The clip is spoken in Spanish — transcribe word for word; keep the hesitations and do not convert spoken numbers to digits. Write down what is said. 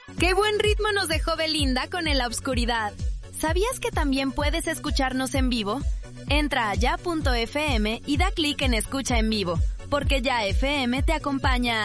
¡Qué buen ritmo nos dejó Belinda con En la Obscuridad! ¿Sabías que también puedes escucharnos en vivo? Entra a ya punto efe eme y da clic en Escucha en Vivo, porque Ya F M te acompaña